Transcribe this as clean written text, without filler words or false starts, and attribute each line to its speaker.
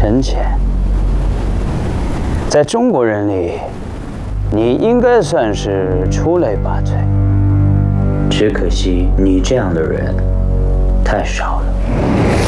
Speaker 1: 深浅。在中国人里，你应该算是出类拔萃。只可惜你这样的人太少了。